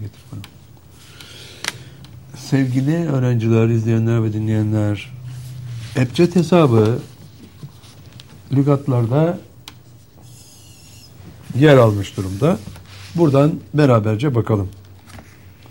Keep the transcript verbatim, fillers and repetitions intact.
getir bana. Sevgili öğrenciler, izleyenler ve dinleyenler, ebced hesabı lügatlarda yer almış durumda. Buradan beraberce bakalım.